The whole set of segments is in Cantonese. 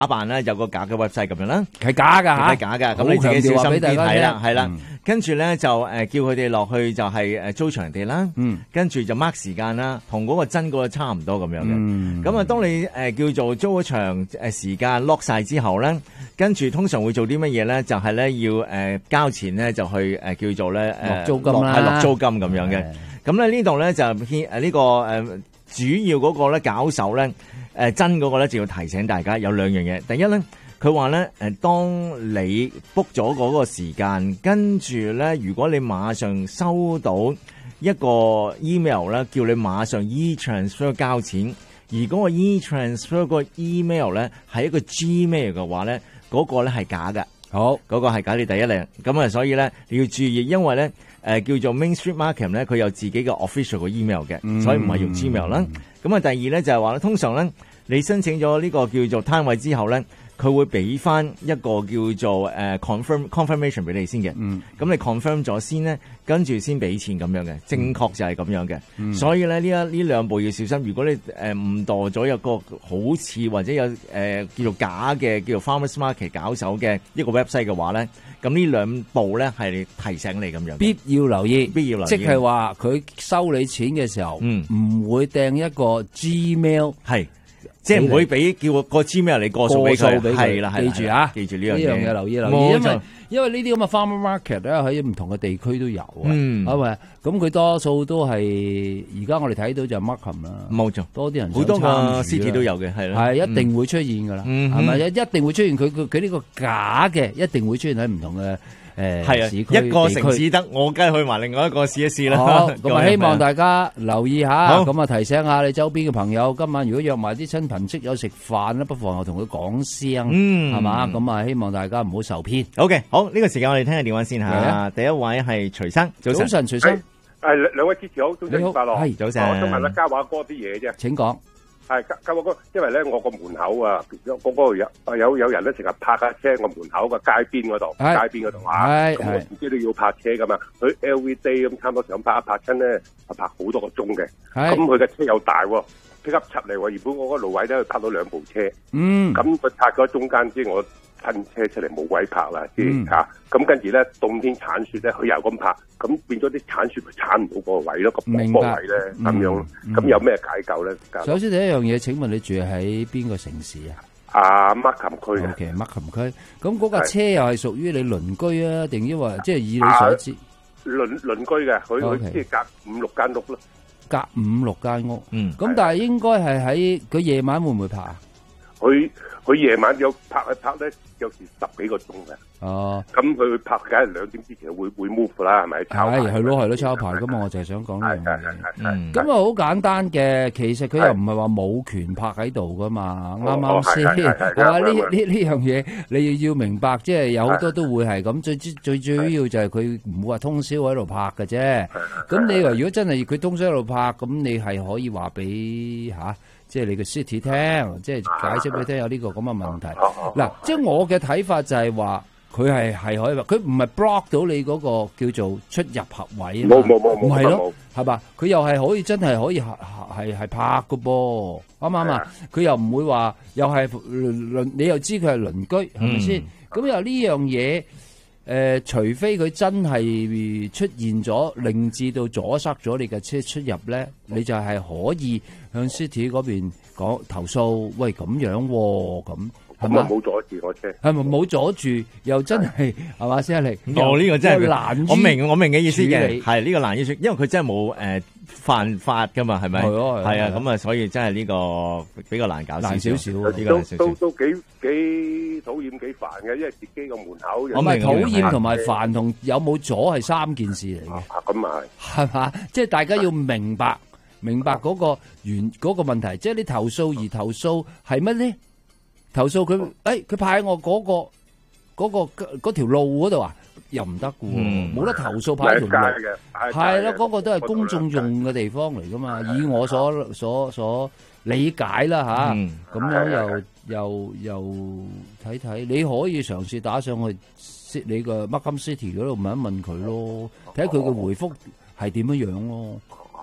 扮咧，有個假嘅 website 咁樣啦， 係假㗎嚇， 係假㗎，咁你自己小心啲睇啦，係啦。跟住咧就叫佢哋落去就係租場地啦，跟住就 mark 時間啦，同嗰個真嗰個差唔多咁樣嘅。咁啊，當你叫做租咗場時間 lock 晒之後咧，跟住通常會做啲乜嘢咧？就係咧要交錢咧，就去叫做咧落租金啦， 係落租金咁樣嘅。咁咧呢度咧就呢個主要嗰個咧搞手咧真嗰個咧就要提醒大家有兩樣嘢。第一咧。佢話咧，當你 book 咗嗰個時間，跟住咧，如果你馬上收到一個 email 咧，叫你馬上 e-transfer 交錢，而嗰個 e-transfer 個 email 咧係一個 Gmail 嘅話咧，嗰個咧係假嘅。好，嗰個係假，你第一嚟。咁啊，所以咧你要注意，因為咧叫做 Main Street Markham 咧，佢有自己嘅 official 嘅 email 嘅，所以唔係用 Gmail 啦。咁啊，第二咧就係話咧，通常咧你申請咗呢個叫做攤位之後咧。佢會俾翻一個叫做confirmation 俾你先嘅，咁你 confirm 咗先咧，跟住先俾錢咁樣嘅，正確就係咁樣嘅。所以咧呢兩步要小心。如果你誤墮咗有個好似或者有叫做假嘅叫做 Farmers Market 搞手嘅一個 website 嘅話咧，咁呢兩步咧係提醒你咁樣。 必要留意，即係話佢收你錢嘅時候，唔會掟一個 Gmail 係。即係唔會俾叫個 Gmail 你過數俾佢，係啦， 記住啊， 記住呢樣嘢， 留意，因為呢啲咁嘅 farmer market 咧喺唔同嘅地區都有啊，係咪？咁佢多數都係而家我哋睇到就 Markham 啦， 冇錯， 多啲人好多個 city 都有嘅，係啦， 係一定會出現噶啦，係咪？一定會出現佢呢個假嘅，一定會出現喺唔同嘅。 係啊，一個城市得，我梗係去埋另外一個試一試啦。 好，咁啊，希望大家留意下，咁啊提醒下你周邊嘅朋友，今晚如果約埋啲親朋戚友食飯咧，不妨又同佢講聲，係嘛？咁啊，希望大家唔好受騙。 OK，好，呢個時間我哋聽下電話先吓。第一位係徐生，早晨， 徐生， 兩位主持好，中秋快樂。 係早晨， 我想問下嘉華哥啲嘢啫。 請講。 係嘉華哥，因為咧我個門口啊，嗰度有人咧成日泊架車，我門口個街邊嗰度，咁我自己都要泊車噶嘛。佢 LV day 咁差唔多想泊親咧，泊好多個鐘嘅。咁佢嘅車又大喎，pick up 出嚟喎。原本我嗰路位咧泊到兩部車，咁佢泊咗中間之後，我噴車出嚟冇位泊啦，咁跟住咧冬天鏟雪咧，佢又咁泊，咁變咗啲鏟雪佢鏟唔到嗰個位咯，個波位咧咁樣，咁有咩解救咧？ 首先第一樣嘢，請問你住喺邊個城市啊 ？Markham區嘅。 OK， Markham區。咁嗰架車又係屬於你鄰居啊，定抑或即係以你所知？ 鄰居嘅，佢即係隔5-6間屋咯。 隔5-6間屋。咁但係應該係喺佢夜晚會唔會泊啊？ 佢夜晚有泊咧，有時10幾個鐘嘅。哦，咁佢泊梗係2點之前會 move 啦，係咪？ 係咯，抄牌噶嘛，我就係想講呢樣嘢。咁啊，好簡單嘅，其實佢又唔係話冇權泊喺度噶嘛，啱啱先？係嘛？呢樣嘢你要明白，即係有好多都會係咁。最主要就係佢唔會話通宵喺度泊嘅啫。咁你話如果真係佢通宵喺度泊，咁你係可以話俾即係你嘅 city 聽，即係解釋俾你聽有呢個咁嘅問題。嗱，即係我嘅睇法就係話，佢係可以，佢唔係 block 到你嗰個叫做出入合位啊嘛。冇，唔係咯，係嘛？佢又係可以真係可以係拍嘅噃，啱唔啱啊？佢又唔會話又係你又知佢係鄰居，係咪先？咁又呢樣嘢。除非佢真係出現咗，令至到阻塞咗你嘅車出入咧，你就係可以向 City 嗰邊講投訴。喂，咁樣咁係咪冇阻住我車？ 係咪冇阻住？又真係係嘛先嚟？ 呢個真係難。 我明嘅意思嘅，係呢個難於處，因為佢真係冇犯法噶嘛，係咪？係啊，咁啊，所以真係呢個比較難搞難少少。 都幾討厭幾煩嘅，因為自己個門口。 我咪討厭同埋煩同有冇阻係3件事嚟嘅。 咁啊係嘛？即係大家要明白嗰個嗰個問題，即係你投訴而投訴係乜咧？投訴佢佢派喺我嗰條路嗰度啊，又唔得嘅喎，冇得投訴派喺條路。係咯，嗰個都係公眾用嘅地方嚟噶嘛。以我所理解啦嚇，咁樣又睇睇，你可以嘗試打上去你個 Markham City 嗰度問一問佢咯，睇下佢嘅回覆係點樣咯。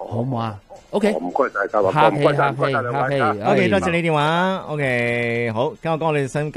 好唔好啊？OK， 唔該晒， 客氣， 唔該晒兩位。 OK，多謝你電話。OK，交我講你新。